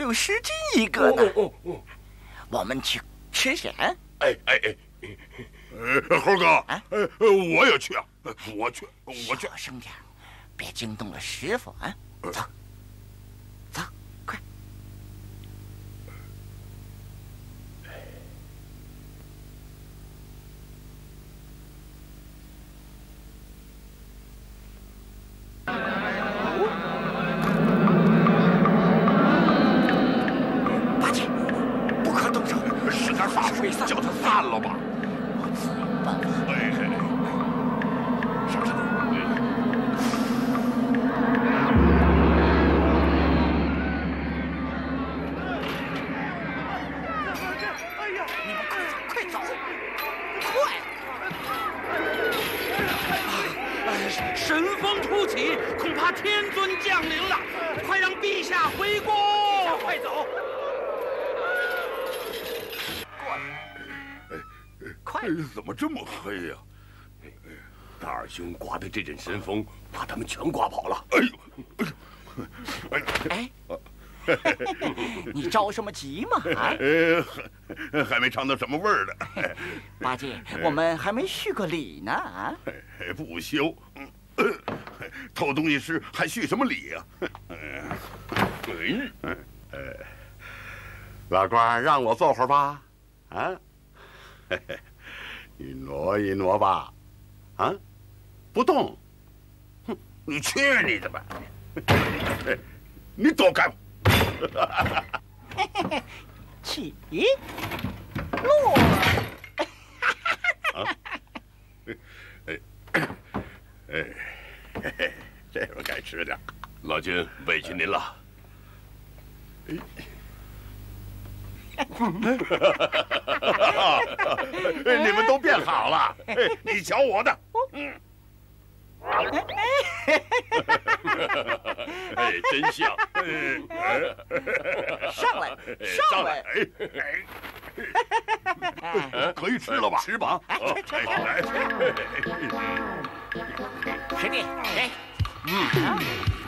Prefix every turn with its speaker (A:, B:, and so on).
A: 有10斤一个呢。我们去吃去啊！
B: 猴哥，我也去啊！我去。
A: 小声点，别惊动了师傅啊！走，走，快！八戒，不可动手，
B: 使点法术叫他散了吧。
A: 我自有办法。
B: 上山。
A: 你们快走，快！
C: 神风突起，恐怕天尊降临了，快让陛下回宫！快走！
A: 快！
B: 怎么这么黑呀？
D: 大二兄刮的这阵神风，把他们全刮跑了。
A: 哎，你着什么急嘛？啊？
B: 还没尝到什么味儿呢。
A: 八戒，我们还没续个礼呢啊！
B: 不休，偷东西时还续什么礼呀？
D: 老官，让我坐会儿吧。啊，你挪一挪吧。啊，不动。
B: 哼，你去你的吧！你躲开！
A: 起落。
D: 这会该吃点。
E: 老君委屈您了。
B: 你们都变好了。你瞧我的。
E: 真像。
A: 上来，上来！
B: 可以吃了吧？
E: 吃吧。
A: 师弟，给。